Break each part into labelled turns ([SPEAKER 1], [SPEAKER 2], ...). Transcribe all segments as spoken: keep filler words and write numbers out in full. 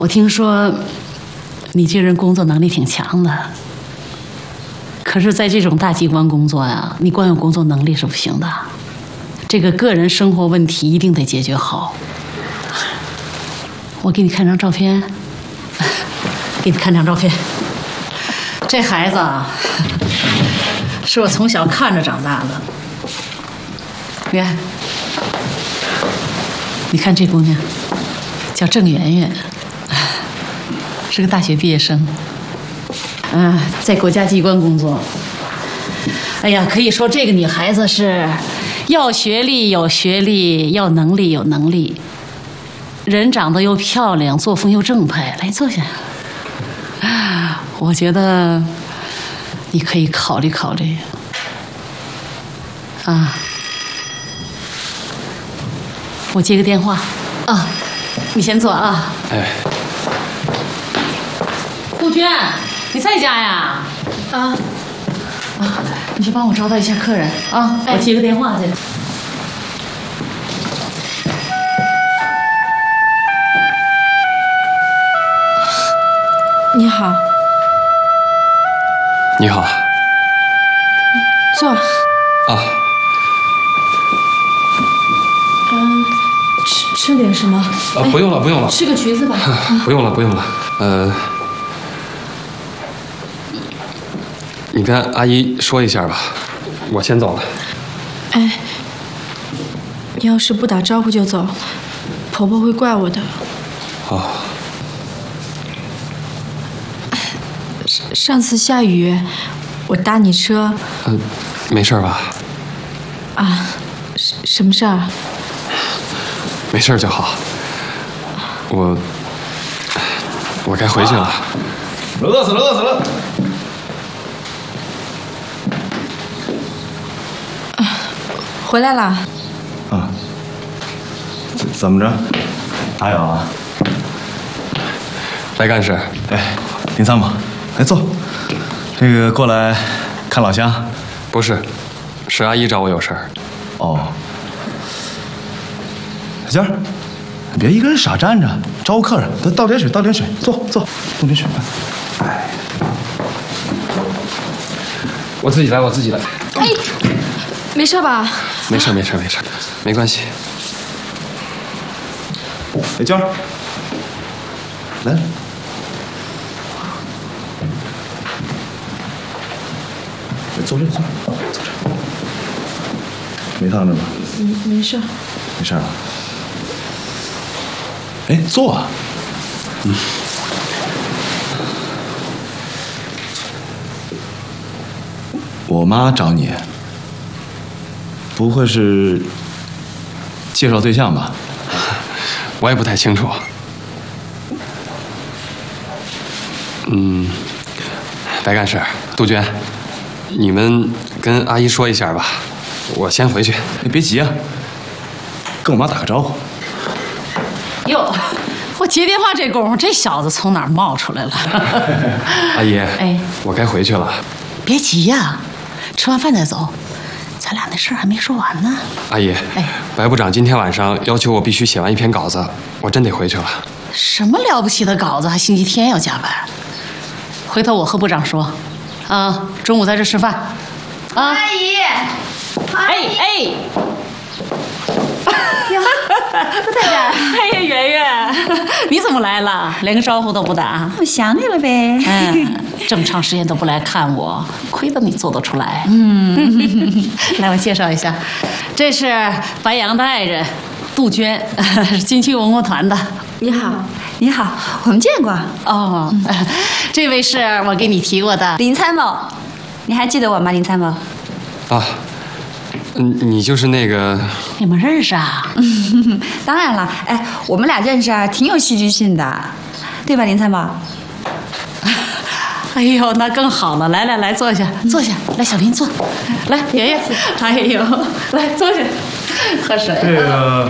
[SPEAKER 1] 我听说你这人工作能力挺强的，可是在这种大机关工作呀，你光有工作能力是不行的，这个个人生活问题一定得解决好。我给你看张照片，给你看张照片。这孩子啊，是我从小看着长大的。你看，你看这姑娘，叫郑圆圆，是个大学毕业生，啊，在国家机关工作。哎呀，可以说这个女孩子是要学历有学历，要能力有能力，人长得又漂亮，作风又正派。来，坐下。我觉得你可以考虑考虑。啊，我接个电话啊，你先坐啊。
[SPEAKER 2] 哎，
[SPEAKER 1] 杜鹃，你在家呀？啊啊，你去帮我招待一下客人啊，我接个电话去。
[SPEAKER 3] 你好。
[SPEAKER 2] 你好。
[SPEAKER 3] 坐。
[SPEAKER 2] 啊。
[SPEAKER 3] 嗯，吃吃点什么？
[SPEAKER 2] 啊，不用了，不用了。
[SPEAKER 3] 吃个橘子吧。
[SPEAKER 2] 不用了，不用了。呃，你跟阿姨说一下吧，我先走了。
[SPEAKER 3] 哎，你要是不打招呼就走，婆婆会怪我的。
[SPEAKER 2] 哦。
[SPEAKER 3] 上次下雨，我搭你车。
[SPEAKER 2] 嗯，没事吧？
[SPEAKER 3] 啊，什什么事儿？
[SPEAKER 2] 没事就好。我我该回去了。
[SPEAKER 4] 饿死了，饿死了！
[SPEAKER 3] 回来了。
[SPEAKER 4] 啊，怎怎么着？还有啊？
[SPEAKER 2] 白干事。
[SPEAKER 4] 哎，林参谋，来坐。这个过来看老乡？
[SPEAKER 2] 不是，是阿姨找我有事儿。
[SPEAKER 4] 哦。小娟，你别一个人傻站着，招呼客人。倒倒点水，倒点水，坐坐，倒点水。哎，
[SPEAKER 2] 我自己来，我自己来。
[SPEAKER 3] 哎，没事吧？
[SPEAKER 2] 没事，没事，没事，没关系。
[SPEAKER 4] 哎，娟儿，来。坐这，坐这，坐这。没烫着吧？
[SPEAKER 3] 没没事。
[SPEAKER 4] 没事啊。哎，坐啊。嗯。我妈找你，不会是介绍对象吧？
[SPEAKER 2] 我也不太清楚。嗯，白干事，杜鹃，你们跟阿姨说一下吧，我先回去。
[SPEAKER 4] 你别急啊，跟我妈打个招呼。
[SPEAKER 1] 哟，我接电话这功夫，这小子从哪儿冒出来了？
[SPEAKER 2] 阿姨，
[SPEAKER 1] 哎，
[SPEAKER 2] 我该回去了。
[SPEAKER 1] 别急呀，吃完饭再走，咱俩那事儿还没说完呢。
[SPEAKER 2] 阿姨，
[SPEAKER 1] 哎，
[SPEAKER 2] 白部长今天晚上要求我必须写完一篇稿子，我真得回去了。
[SPEAKER 1] 什么了不起的稿子，还星期天要加班？回头我和部长说，啊，中午在这吃饭。啊，
[SPEAKER 5] 阿姨，
[SPEAKER 1] 哎哎。
[SPEAKER 5] 不在这儿。
[SPEAKER 1] 哎呀，圆圆，你怎么来了？连个招呼都不打。
[SPEAKER 5] 我想你了呗。
[SPEAKER 1] 嗯，这么长时间都不来看我，亏得你做得出来。嗯，来，我介绍一下，这是白杨的爱人杜鹃，是金曲文工团的。
[SPEAKER 5] 你好，你好，我们见过。
[SPEAKER 1] 哦，嗯、这位是我给你提过的
[SPEAKER 5] 林参谋，你还记得我吗？林参谋。
[SPEAKER 2] 啊。嗯，你就是那个？
[SPEAKER 1] 你们认识啊？
[SPEAKER 5] 当然了，哎，我们俩认识啊，挺有戏剧性的，对吧，林参谋？
[SPEAKER 1] 哎呦，那更好了！来来来，坐下，坐下。来，小林坐。来，圆圆。哎呦，来坐下，喝水。
[SPEAKER 4] 这个，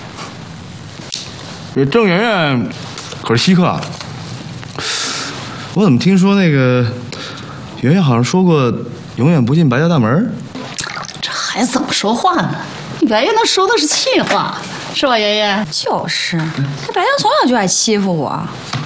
[SPEAKER 4] 这郑圆圆可是稀客啊。我怎么听说那个圆圆好像说过永远不进白家大门？
[SPEAKER 1] 还怎么说话呢？圆圆那说的是气话，是吧，圆圆？
[SPEAKER 5] 就是，他白杨从小就爱欺负我。